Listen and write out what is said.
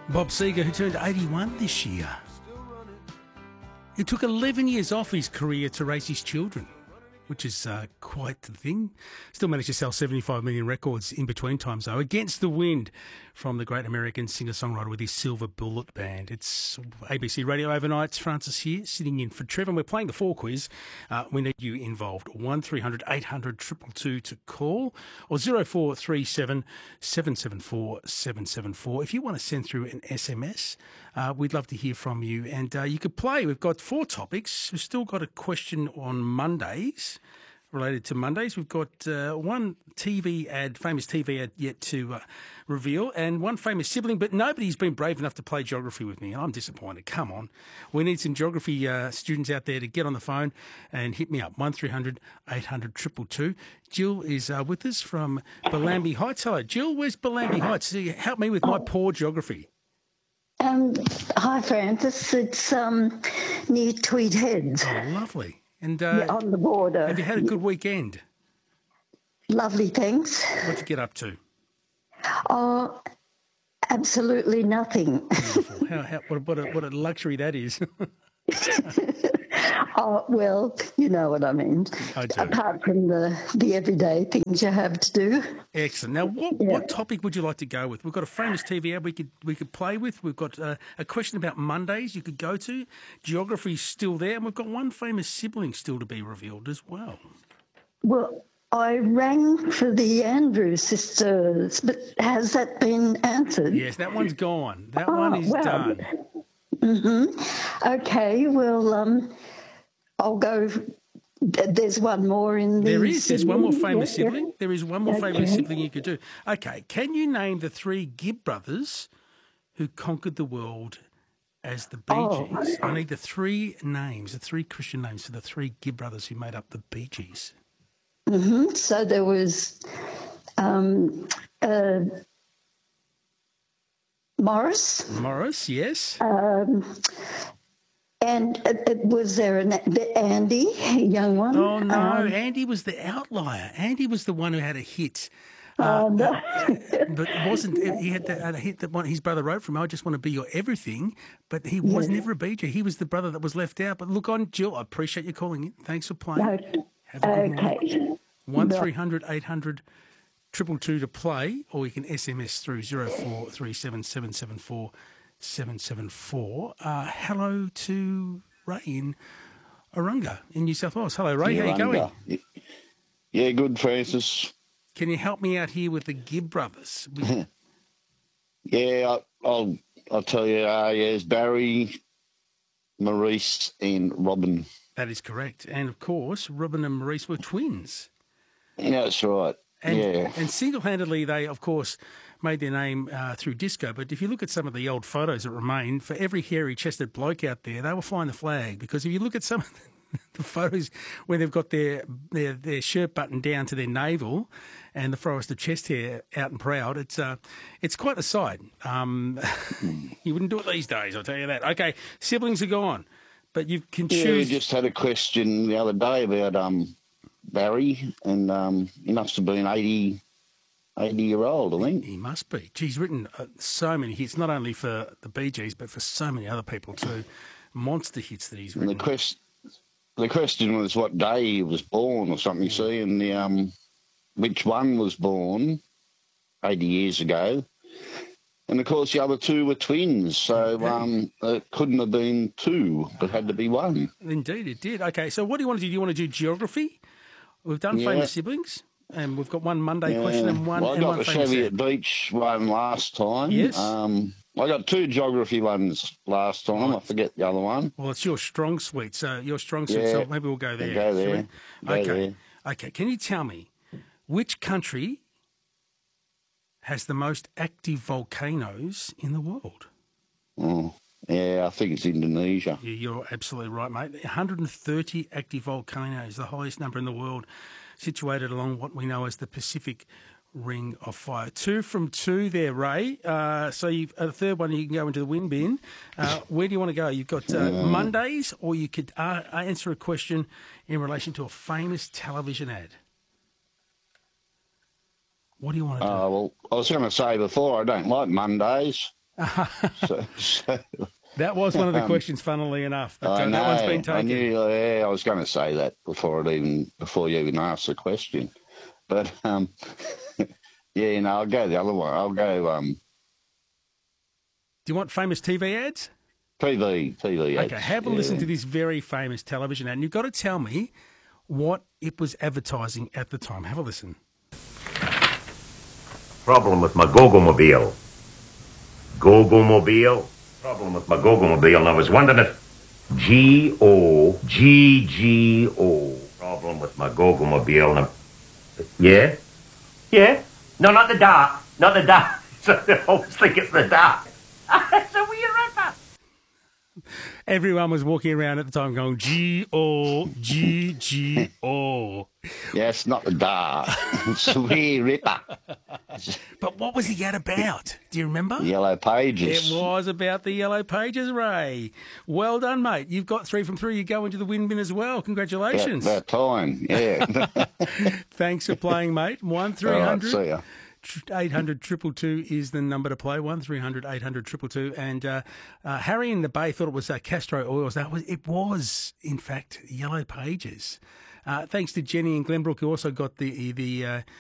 Bob Seger, who turned 81 this year. He took 11 years off his career to raise his children, which is quite the thing. Still managed to sell 75 million records in between times, though. Against the Wind from the great American singer-songwriter with his Silver Bullet Band. It's ABC Radio Overnights. Francis here, sitting in for Trevor. And we're playing the 4 quiz. We need you involved. 1300 800 222 to call, or 0437 774 774. If you want to send through an SMS, we'd love to hear from you. And you could play. We've got 4 topics. We've still got a question on Mondays, related to Mondays. We've got one TV ad, famous TV ad yet to reveal, and one famous sibling, but nobody's been brave enough to play geography with me, and I'm disappointed. Come on. We need some geography students out there to get on the phone and hit me up, 1300 800 222. Jill is with us from Bellambi Heights. Hello, Jill. Where's Bellambi Heights? Help me with my poor geography. Hi, Francis. It's near Tweed Heads. Oh, lovely. And on the border. Have you had a good weekend? Lovely, thanks. What'd you get up to? Oh, absolutely nothing. Beautiful. What a luxury that is. Oh, well, you know what I mean. I do. Apart from the everyday things you have to do. Excellent. Now, what topic would you like to go with? We've got a famous TV ad we could play with. We've got a question about Mondays you could go to. Geography's still there. And we've got one famous sibling still to be revealed as well. Well, I rang for the Andrews sisters, but has that been answered? Yes, that one's gone. That one is done. Mm-hmm. Okay, well, I'll go. There's one more in the... There's one more famous sibling. Yeah. There is one more famous sibling you could do. Okay, can you name the 3 Gibb brothers who conquered the world as the Bee Gees? I need the 3 names, the 3 Christian names for the 3 Gibb brothers who made up the Bee Gees. Mm-hmm. So there was Morris. Morris, yes. And was there Andy, a young one? Oh, no, Andy was the outlier. Andy was the one who had a hit. No. But it wasn't. He had a hit that his brother wrote from. I just want to be your everything. But he was never a Bee Gee. He was the brother that was left out. But look on, Jill. I appreciate you calling in. Thanks for playing. No. Have a good morning. 1300 800 222 to play, or you can SMS through 0437 774 774. Hello to Ray in Orunga in New South Wales. Hello, Ray. How you going? Yeah, good, Francis. Can you help me out here with the Gibb brothers? Yeah, I'll tell you. It's Barry, Maurice, and Robin. That is correct. And, of course, Robin and Maurice were twins. Yeah, that's right. And single-handedly, they, of course, made their name through disco. But if you look at some of the old photos that remain, for every hairy-chested bloke out there, they were flying the flag. Because if you look at some of the photos where they've got their shirt buttoned down to their navel and the Forrester chest hair out and proud, it's quite a sight. You wouldn't do it these days, I'll tell you that. Okay, siblings are gone, but you can choose. Yeah, we just had a question the other day about Barry, and he must have been 80-year-old, I think. He must be. He's written so many hits, not only for the Bee Gees, but for so many other people too. Monster hits that he's written. And the question was what day he was born or something, you see, and which one was born 80 years ago. And, of course, the other 2 were twins, so it couldn't have been 2, but had to be 1. Indeed, it did. Okay, so what do you want to do? Do you want to do geography? We've done famous siblings, and we've got one Monday question and one famous. I got the Cheviot Beach one last time. Yes. I got 2 geography ones last time. Right. I forget the other one. Well, it's your strong suite, so so maybe we'll go there. Go there. Okay, can you tell me which country has the most active volcanoes in the world? Oh, yeah, I think it's Indonesia. Yeah, you're absolutely right, mate. 130 active volcanoes, the highest number in the world, situated along what we know as the Pacific Ring of Fire. 2 from 2 there, Ray. So you've a third one you can go into the win bin. Where do you want to go? You've got Mondays, or you could answer a question in relation to a famous television ad. What do you want to do? Well, I was going to say before, I don't like Mondays. So That was one of the questions, funnily enough, but I know. that one's been taken. I knew. Yeah, I was going to say that before you even asked the question. But yeah, no, I'll go the other one. I'll go Do you want famous TV ads? TV ads. Okay, have a listen to this very famous television ad, and you've got to tell me what it was advertising at the time. Have a listen. Problem with my Gogomobile. Gogomobile? Problem with my Gogomobile, and I was wondering if Goggo. Problem with my Gogomobile. And yeah? Yeah? No, not the dark. Not the dark. I always think it's the dark. It's a weird ripper. Everyone was walking around at the time going, G-O. Yes, not the dart. It's the wee ripper. But what was the ad about? Do you remember? Yellow Pages. It was about the Yellow Pages, Ray. Well done, mate. You've got 3 from 3. You go into the win bin as well. Congratulations. About time, yeah. Thanks for playing, mate. All right, 1300 see ya. 800 222 is the number to play. 1300 800 222. And Harry in the Bay thought it was Castro Oils. It was, in fact, Yellow Pages. Thanks to Jenny and Glenbrook, who also got the